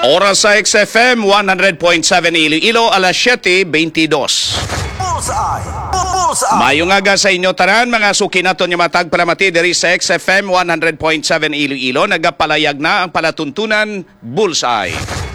Oras sa XFM 100.7 Iloilo, alas 7:22. Mayong aga sa inyo tanan, mga sukinaton nga matag palamati diri sa XFM 100.7 Iloilo. Nagapalayag na ang palatuntunan Bullseye.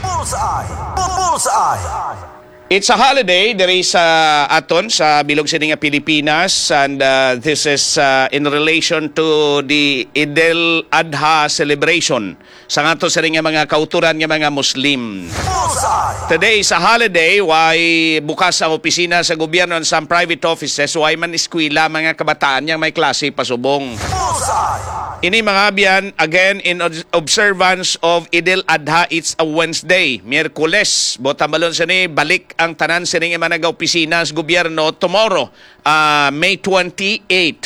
It's a holiday diri sa aton sa bilog sini nga Pilipinas, and this is in relation to the Eid al-Adha celebration sa ato sa nga mga kauturan nga mga Muslim. Today is a holiday, why bukas ang opisina sa gobyerno and some private offices, why man eskwela mga kabataan yang may klase pasubong. Ini mga abyan, again, in observance of Eid al-Adha, it's a Wednesday, Miyerkules. Botambalon sa ni, balik ang tanan sa nga mga opisina sa gobyerno tomorrow, May 28.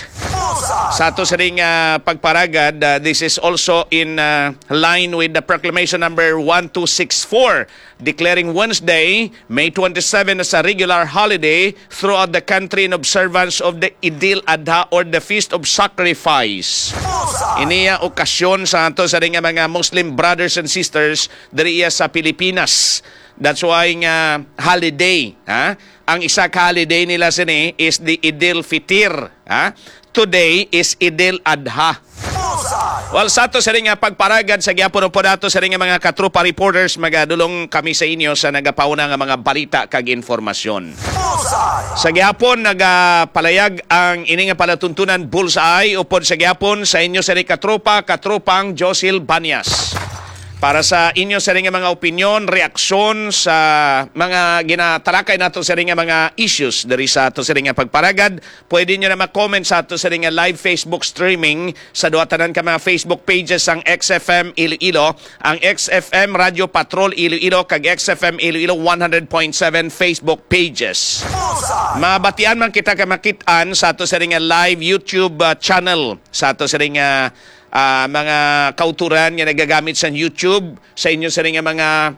Sa ato sa ring pagparagad, this is also in line with the proclamation number 1264, declaring Wednesday, May 27 as a regular holiday throughout the country in observance of the Eid al-Adha or the Feast of Sacrifice. Iniya okasyon sa ato sa ring mga Muslim brothers and sisters diriya sa Pilipinas. That's why nga holiday, ha? Ang isa ka holiday nila sini is the Eid al-Fitr, ha? Today is Eid al-Adha. Well, sa ato sa ring pagparagad sa gyapon po nato sa ring mga katrupa reporters, magadulong kami sa inyo sa nagapauna nga mga balita kag informasyon. Sa gyapon nagapalayag ang ini nga palatuntunan Bullseye upod sa gyapon sa inyo sa ring katrupang Josil Banyas. Para sa inyo sa ring mga opinyon, reaksyon sa mga ginatalakay nato sa ring mga issues dari sa ato sa ring pagparagad, pwede nyo na mag-comment sa ato sa ring live Facebook streaming sa duwatanan ka mga Facebook pages ang XFM Iloilo, ang XFM Radio Patrol Iloilo, kag XFM Iloilo 100.7 Facebook pages. Mabatian man kita ka makitaan sa ato sa ring live YouTube channel sa ato sa ring mga kauturan nga nagagamit sa YouTube, sa inyo sa rin mga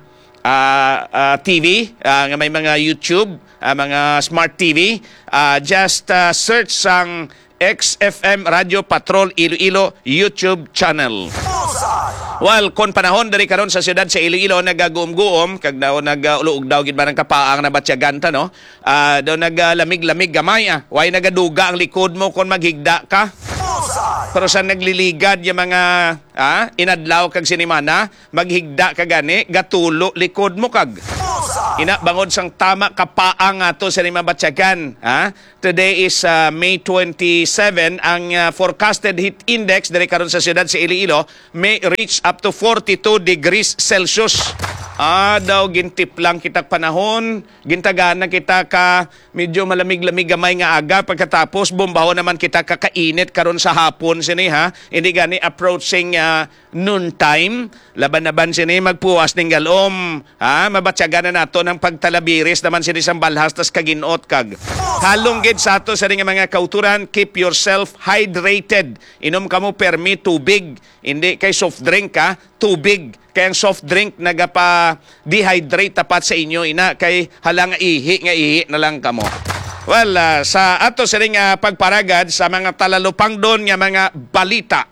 TV, nga may mga YouTube, mga smart TV, just search sang XFM Radio Patrol Iloilo YouTube channel. Well, kon panahon dari karon sa siyudad sa Iloilo nagaguom-guom kag daw nagauluog daw gid ba ng kapaang na batyaganta, no? Daw nagalamig-lamig gamay way nagaduga ang likod mo kon maghigda ka. Pero sa nagliligad yung mga inadlaw kag sinimana, maghigda ka gani, gatulo likod mo kag. Ina bangod sang tama kapaang ato sa lima batyagan. Today is May 27. Ang forecasted heat index dari karon sa siyudad sa Iloilo may reach up to 42 degrees Celsius. Daw gintip lang kita panahon, gintaganan kita ka medyo malamig-lamig gamay nga aga, pagkatapos bombaho naman kita kakainit karon sa hapon sini ha. Hindi gani approaching noon time, laban-laban sini magpuwas ning galom, mabatyagan na nato ng pagtalabiris naman sini sang balhas tas kaginot kag. Halong gid sa ato sa mga kauturan, keep yourself hydrated. Inom kamo permi tubig, hindi kay soft drink tubig. Kaya ang soft drink nagapa-dehydrate tapat sa inyo, ina, kay halang ihi na lang kamo. Well, sa ato sa ring pagparagad sa mga talalupang doon nga mga balita.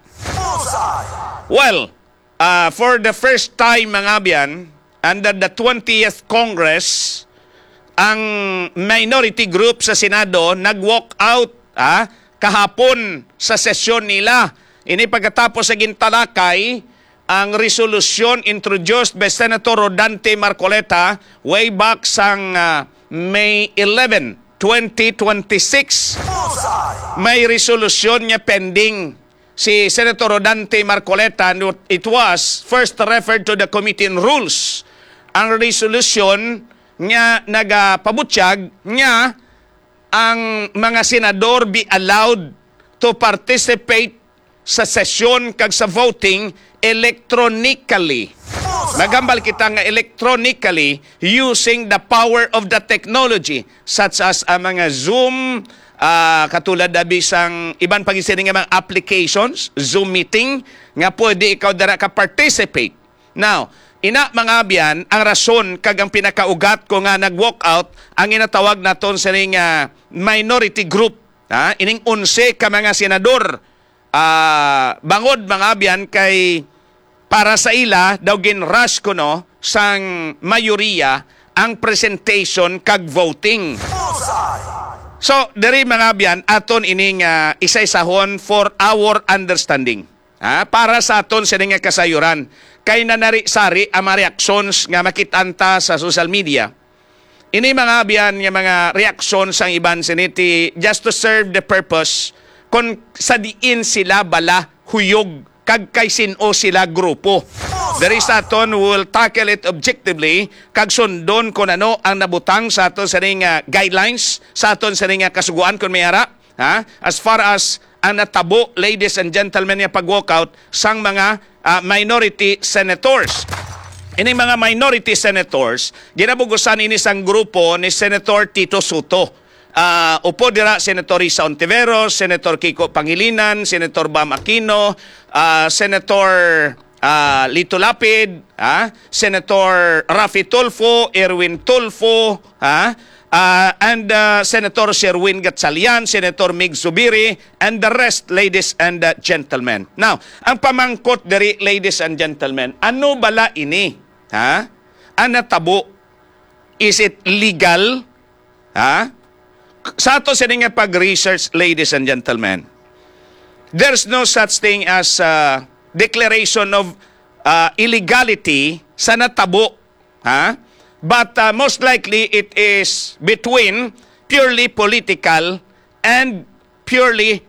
Well, for the first time mga abyan, under the 20th Congress, ang minority group sa Senado nag-walk out kahapon sa sesyon nila. Ini pagkatapos sa gintalakay ang resolusyon introduced by Senator Rodante Marcoleta way back sang May 11, 2026. May resolusyon niya pending si Senator Rodante Marcoleta. It was first referred to the Committee on Rules. Ang resolusyon niya nagapabutyag niya ang mga senador be allowed to participate sa sesyon kag sa voting electronically. Nagambal kita nga electronically using the power of the technology such as mga Zoom, katulad na bisang iban pag-isining nga mga applications, Zoom meeting, nga pwede ikaw dara ka participate. Now, ina mga abyan, ang rason kag ang pinakaugat ko nga nag-walk out, ang inatawag naton sa minority group. Ining 11 ka mga senador, bangod mga abyan kay para sa ila daw ginrush ko no sang mayoriya ang presentation kag voting. So, diri mga biyan, aton ining isa-isahon for our understanding. Para sa aton sa nga kasayuran. Kay nanari-sari ang mga reactions nga makitanta sa social media. Ini mga biyan nga mga reactions ang iban siniti just to serve the purpose kung sa diin sila bala huyog kag kay sino sila grupo. There is aton will tackle it objectively kag sundon kung ano ang nabutang sa aton sa guidelines sa aton sa kasuguan kung may ara as far as ang natabo, ladies and gentlemen, yung pag-walkout sang mga minority senators. Ini mga minority senators ginabugusan ini sang grupo ni Senator Tito Soto. Upo dira Senator Risa Ontiveros, Senator Kiko Pangilinan, Senator Bam Aquino, Senator Lito Lapid, Senator Rafi Tulfo, Erwin Tulfo, and Senator Sherwin Gatchalian, Senator Mig Zubiri, and the rest, ladies and gentlemen. Now, ang pamangkot diri, ladies and gentlemen, ano bala ini? Ang natabo? Is it legal? Sa ato sa nga pag-research, ladies and gentlemen, there's no such thing as declaration of illegality sa natabo. But most likely it is between purely political and purely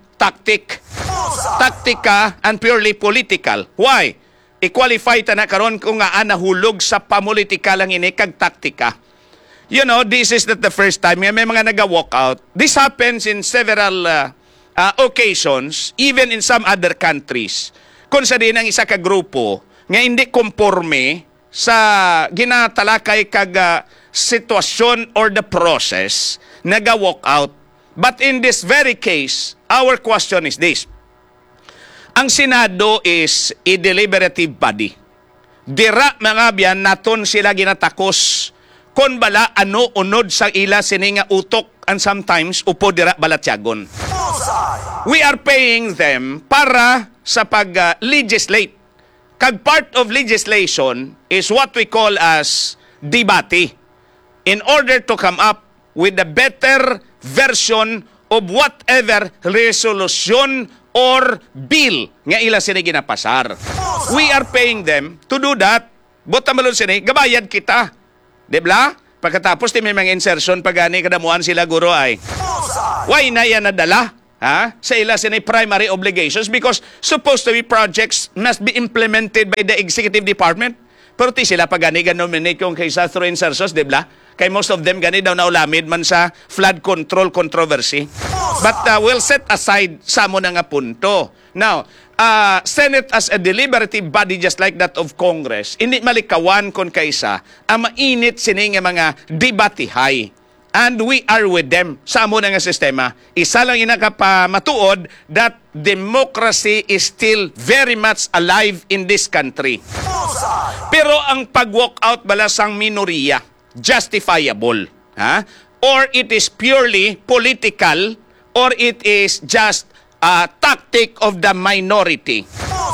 Taktika and purely political. Why? I-qualify ta na karon kung nga nahulog sa pamulitika lang ini kag taktika. You know, this is not the first time may mga naga-walk out. This happens in several occasions, even in some other countries. Kung sa din ang isa ka grupo nga hindi konforme sa ginatalakay kag sitwasyon or the process, naga-walk out. But in this very case, our question is this. Ang Senado is a deliberative body. Dira mga biyan naton sila ginatakos kon bala ano unod sa ila sininga utok and sometimes upo dira balatyagon. We are paying them para sa pag-legislate. Kag part of legislation is what we call as debate in order to come up with a better version of whatever resolution or bill nga ila sila ginapasar. We are paying them to do that. Bota malun sila, gabayad kita. Dibla? Pagkatapos may mga insertion pagani kadamuan sila guro ay. Why na yan nadala? Sa ila sila primary obligations because supposed to be projects must be implemented by the executive department. Pero ti sila pag gani nominate yung kaysa through insertions, di ba? Kay most of them gani daw naulamid man sa flood control controversy. But we'll set aside sa mo na nga punto. Now, Senate as a deliberative body just like that of Congress, hindi malikawan kon kaysa ang mainit sining mga debatihay. And we are with them sa amo nga sistema. Isa lang inakapamatuod that democracy is still very much alive in this country. Pero ang pag-walk out bala sang minoriya, justifiable. Or it is purely political or it is just a tactic of the minority.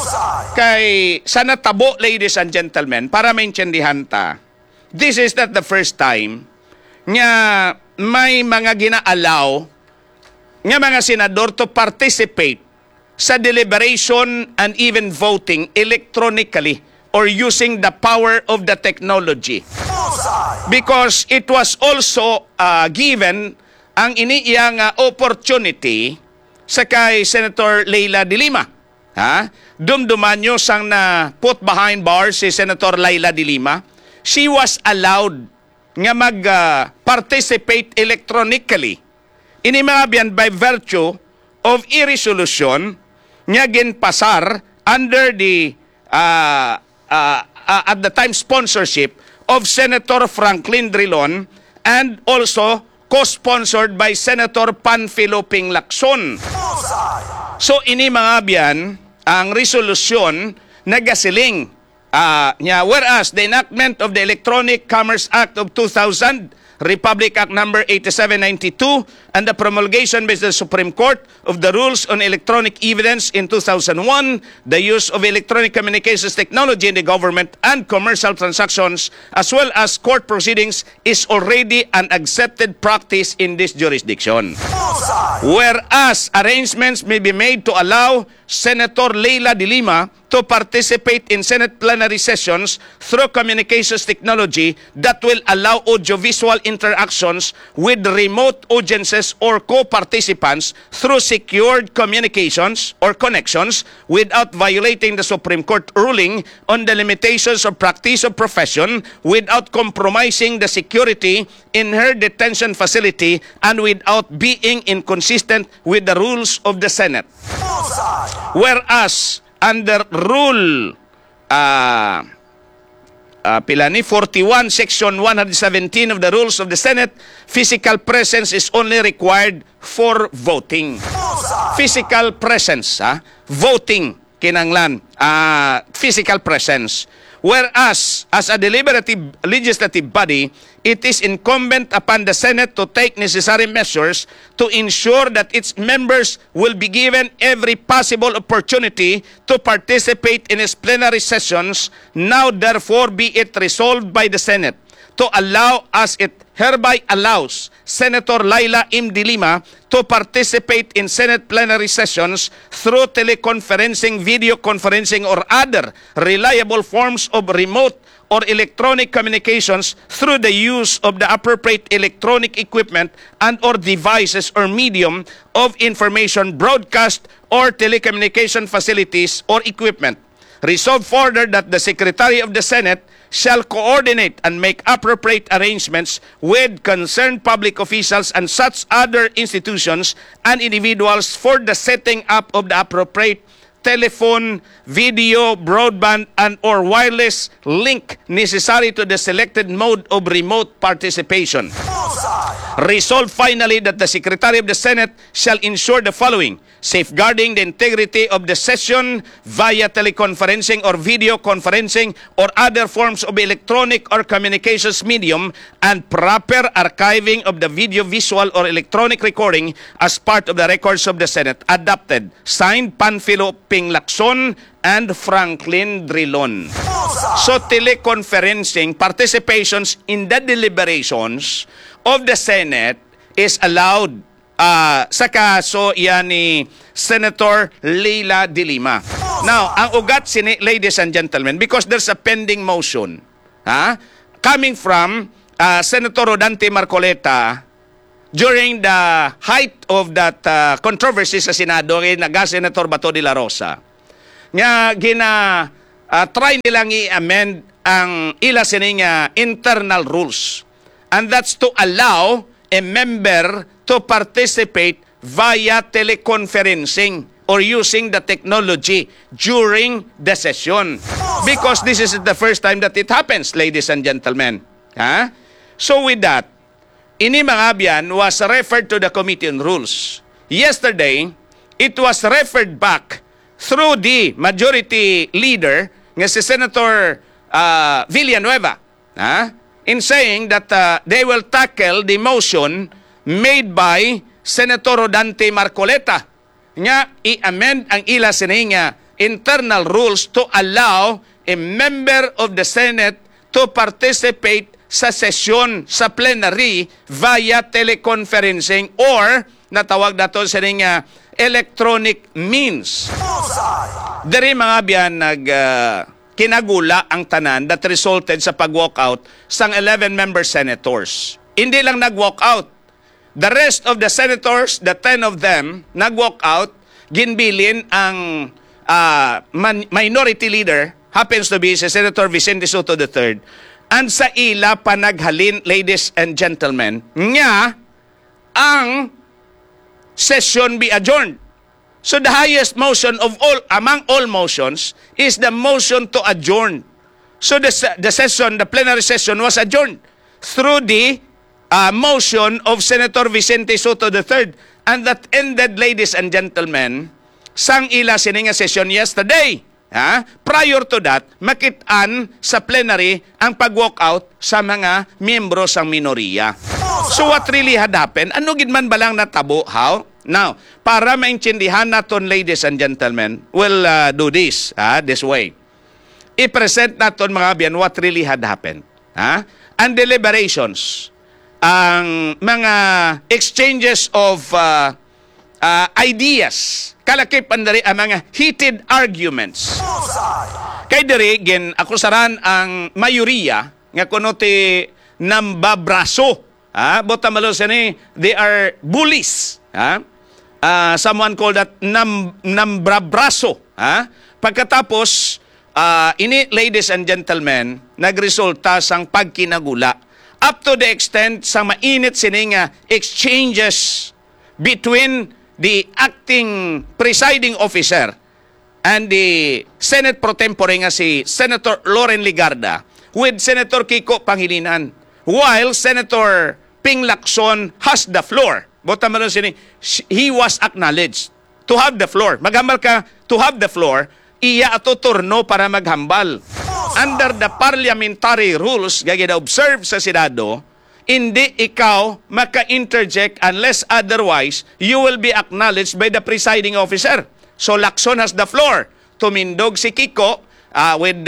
Kay sa natabo, ladies and gentlemen, para maintindihan ta, this is not the first time nga may mga ginaalaw nga mga senador to participate sa deliberation and even voting electronically or using the power of the technology. Because it was also given ang iniiyang opportunity sa kay Senator Leila de Lima. Dumduman nyo sang na put behind bars si Senator Leila de Lima. She was allowed nga mag-participate electronically. Ini mga biyan by virtue of i-resolution nga ginpasar under the at the time sponsorship of Senator Franklin Drilon and also co-sponsored by Senator Panfilo Ping Lacson. So ini mga biyan ang resolusyon nagasiling whereas the enactment of the Electronic Commerce Act of 2000 Republic Act Number 8792, and the promulgation by the Supreme Court of the Rules on Electronic Evidence in 2001, the use of electronic communications technology in the government and commercial transactions, as well as court proceedings, is already an accepted practice in this jurisdiction. Whereas arrangements may be made to allow Senator Leila de Lima to participate in Senate plenary sessions through communications technology that will allow audiovisual interactions with remote audiences or co-participants through secured communications or connections without violating the Supreme Court ruling on the limitations of practice of profession, without compromising the security in her detention facility, and without being inconsistent with the rules of the Senate. Whereas under Rule 41, Section 117 of the Rules of the Senate, physical presence is only required for voting. Physical presence, voting, kinanglan, physical presence. Whereas, as a deliberative legislative body, it is incumbent upon the Senate to take necessary measures to ensure that its members will be given every possible opportunity to participate in its plenary sessions. Now, therefore, be it resolved by the Senate to allow, as it hereby allows, Senator Leila M. de Lima to participate in Senate plenary sessions through teleconferencing, video conferencing, or other reliable forms of remote or electronic communications through the use of the appropriate electronic equipment and or devices or medium of information broadcast or telecommunication facilities or equipment. Resolved further that the Secretary of the Senate shall coordinate and make appropriate arrangements with concerned public officials and such other institutions and individuals for the setting up of the appropriate telephone, video, broadband, and or wireless link necessary to the selected mode of remote participation. Resolved finally that the Secretary of the Senate shall ensure the following: safeguarding the integrity of the session via teleconferencing or video conferencing or other forms of electronic or communications medium, and proper archiving of the video, visual, or electronic recording as part of the records of the Senate. Adopted. Signed, Panfilo Ping Lacson and Franklin Drilon. So teleconferencing, participations in the deliberations of the Senate is allowed sa kaso yan ni Senator Leila de Lima. Now, ang ugat sini, ladies and gentlemen, because there's a pending motion coming from Senator Rodante Marcoleta during the height of that controversy sa Senado kay Senator Bato de la Rosa. Nga try nilang i-amend ang ila sining internal rules, and that's to allow a member to participate via teleconferencing or using the technology during the session. Because this is the first time that it happens, ladies and gentlemen. So with that, ini mga biyan was referred to the Committee on Rules. Yesterday, it was referred back through the majority leader, nga si Senator Villanueva, in saying that they will tackle the motion made by Senator Rodante Marcoleta nga i-amend ang ila sining internal rules to allow a member of the Senate to participate sa sesyon sa plenary via teleconferencing or natawag nato sining electronic means. Diri mga biyan kinagula ang tanan that resulted sa pag-walkout sang 11-member senators. Hindi lang nag-walkout. The rest of the senators, the 10 of them, nag-walk out, ginbilin ang minority leader, happens to be si Senator Vicente Soto III, and sa ila panaghalin, ladies and gentlemen, nga ang session be adjourned. So the highest motion of all, among all motions, is the motion to adjourn. So the session, the plenary session was adjourned through the motion of Senator Vicente Soto III. And that ended, ladies and gentlemen, sang ila sininga session yesterday. prior to that, makitaan sa plenary ang pag-walkout sa mga miyembro sa minoriya. So what really had happened? Ano gid man balang natabo? How? Now, para maintindihan naton, ladies and gentlemen, we'll do this way. I-present naton mga biyan what really had happened. And deliberations, ang mga exchanges of ideas, kalakip andari ang mga heated arguments. Kay diri gin akusaran ang mayoriya nga kuno ti nambabraso. Bota malo ni they are bullies. Someone called that nambrabraso. Pagkatapos ini, ladies and gentlemen, nagresulta sang pagkinagula up to the extent sa mainit sininga exchanges between the acting presiding officer and the Senate pro tempore nga si Senator Loren Legarda with Senator Kiko Pangilinan, while Senator Ping Lacson has the floor. Bota man sini, he was acknowledged to have the floor. Maghambal ka to have the floor, iya ato turno para maghambal. Under the parliamentary rules nga gina-observe sa Senado, hindi ikaw maka-interject unless otherwise you will be acknowledged by the presiding officer. So Lacson has the floor. Tumindog si Kiko with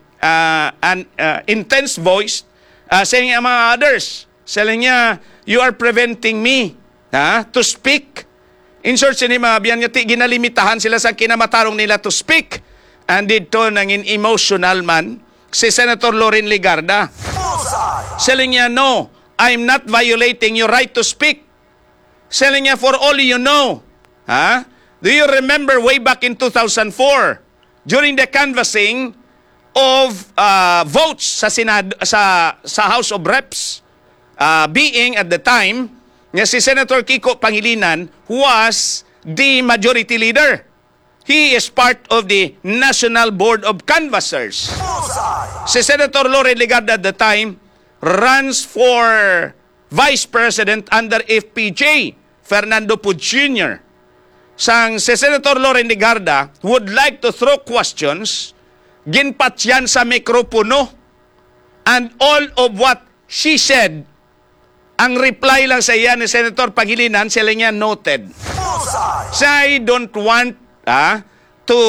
an intense voice saying among others, saying niya, you are preventing me to speak. In short, sinima, biyan niya ginalimitahan sila sa kinamatarong nila to speak. And dito nangin emotional man si Senator Loren Legarda. Saying niya, no, I'm not violating your right to speak. Saying niya, for all you know, do you remember way back in 2004, during the canvassing of votes sa Senado, sa House of Reps, being at the time, nga si Senator Kiko Pangilinan was the majority leader. He is part of the National Board of Canvassers. Si Senator Loren Legarda at the time runs for Vice President under FPJ, Fernando Poe Jr. Sang si Senator Loren Legarda would like to throw questions, ginpat yan sa mikropono, and all of what she said, ang reply lang sa iya ni Senator Pangilinan, sila niya noted. So I don't want to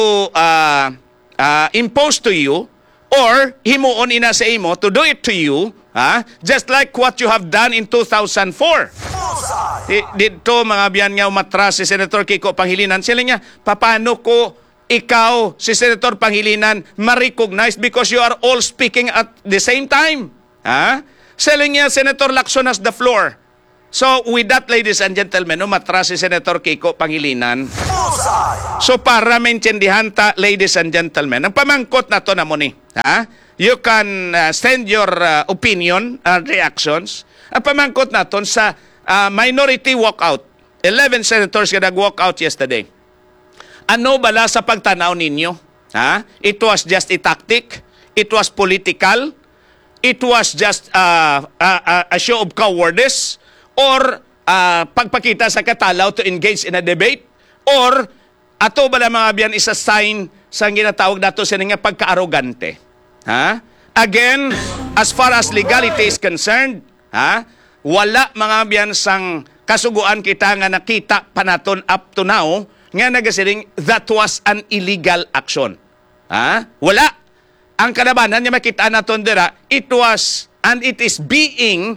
impose to you or himuon ina sa imo to do it to you, just like what you have done in 2004. Dito mga biyan nga umatras si Senator Kiko Pangilinan, sila niya, paano ko ikaw, si Senator Pangilinan, ma-recognize because you are all speaking at the same time? Selling niya, Senator Lacson has the floor. So, with that, ladies and gentlemen, umatras si Senator Kiko Pangilinan. So, para maintindihan ta, ladies and gentlemen, ang pamangkot na to na mo ni. You can send your opinion and reactions. Ang pamangkot na to sa minority walkout. 11 senators nga nag-walkout yesterday. Ano bala sa pagtanaw ninyo? It was just a tactic. It was political. It was just a show of cowardice, or pagpakita sa katalaw to engage in a debate, or ato ba na mga biyan is a sign sa ginatawag nato sa nga pagka-arogante. Again, as far as legality is concerned, wala mga biyan sang kasuguan kita nga nakita panaton up to now nga nagasiring that was an illegal action. Wala. Ang kalabanan niya makita naton dira, it was and it is being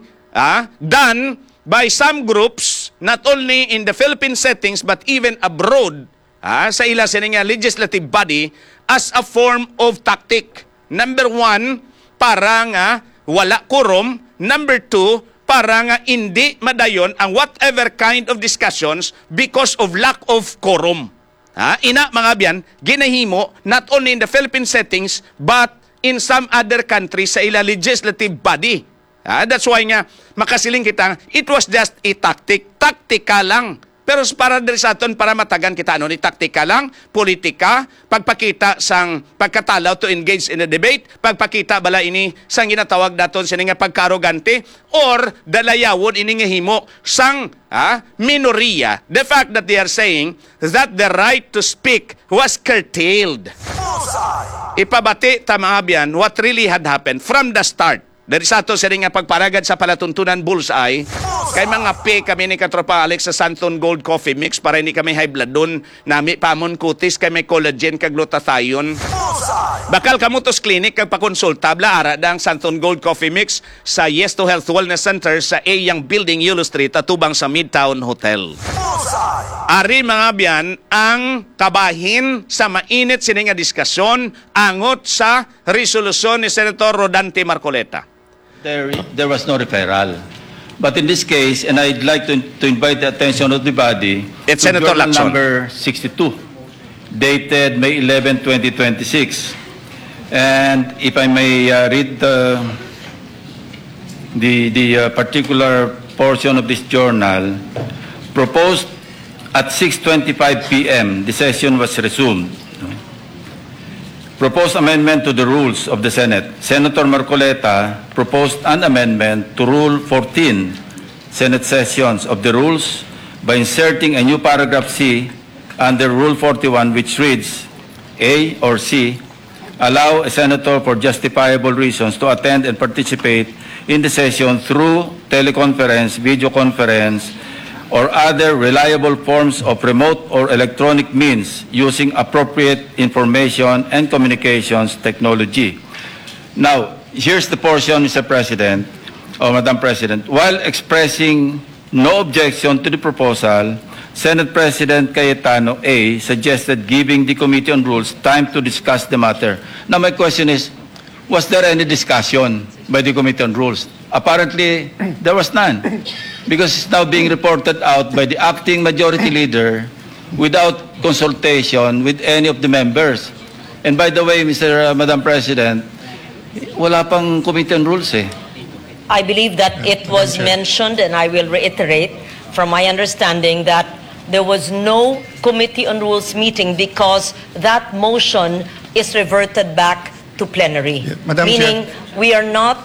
done by some groups, not only in the Philippine settings but even abroad, sa ila sininga legislative body, as a form of tactic. Number one, para nga wala quorum. Number two, para nga hindi madayon ang whatever kind of discussions because of lack of quorum. Ina mga biyan, ginahimo not only in the Philippine settings but in some other countries sa ila legislative body. That's why nga makasiling kita, it was just a tactic. Taktika lang. Pero para diri sa aton, para matagan kita, ni taktika lang, politika, pagpakita sang pagkatalaw to engage in a debate, pagpakita bala ini sang ginatawag daton sa nga pagkarogante, or dalayawon ini nga himo sang minoriya. The fact that they are saying that the right to speak was curtailed. ipabati ta mga biyan what really had happened from the start. Dari sa ato sa nga pagparagad sa palatuntunan bullseye, kay mga pe kami ni Katropa Alex sa Santon Gold Coffee Mix para hindi kami high blood doon. Nami pamon kutis kay may collagen kag glutathione. Bakal kamutos clinic kag pakonsulta bla ara dang Santon Gold Coffee Mix sa Yes to Health Wellness Center sa Yang Building Yulo Street atubang sa Midtown Hotel. Ari mga biyan ang kabahin sa mainit sini nga diskusyon angot sa resolusyon ni Senator Rodante Marcoleta. There was no referral. But in this case, and I'd like to invite the attention of the body It's to Senator Journal Lacson. number 62, dated May 11, 2026. And if I may read the particular portion of this journal, proposed at 6:25 p.m., the session was resumed. Proposed amendment to the rules of the Senate. Senator Marcoleta proposed an amendment to Rule 14, Senate sessions of the rules, by inserting a new paragraph C under Rule 41, which reads, A or C, allow a senator for justifiable reasons to attend and participate in the session through teleconference, video conference, or other reliable forms of remote or electronic means using appropriate information and communications technology. Now, here's the portion, Mr. President, or Madam President. While expressing no objection to the proposal, Senate President Cayetano A. suggested giving the Committee on Rules time to discuss the matter. Now, my question is, was there any discussion by the Committee on Rules? Apparently, there was none, because it's now being reported out by the acting majority leader without consultation with any of the members. And by the way, Madam President, wala pang Committee on Rules eh. I believe that it was mentioned, and I will reiterate from my understanding that there was no Committee on Rules meeting because that motion is reverted back to plenary. Yeah, Madam Meaning we are not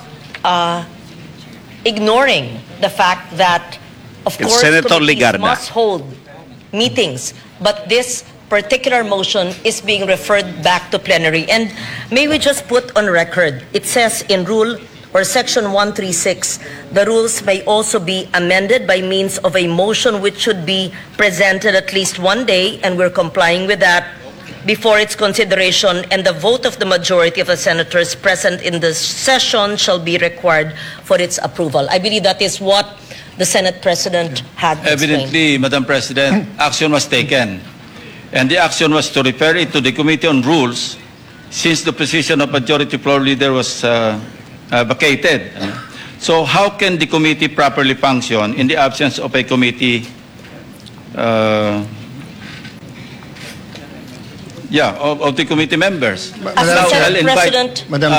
ignoring the fact that, of It's course, Senator committees Ligarda. must hold meetings, but this particular motion is being referred back to plenary. And may we just put on record, it says in Rule or Section 136, the rules may also be amended by means of a motion which should be presented at least one day, and we're complying with that, before its consideration, and the vote of the majority of the senators present in the session shall be required for its approval. I believe that is what the Senate President had explained. Evidently, Madam President, action was taken. And the action was to refer it to the Committee on Rules, since the position of Majority Floor Leader was vacated. So how can the committee properly function in the absence of a committee of the committee members? As the Now, Senate I'll invite- President Madam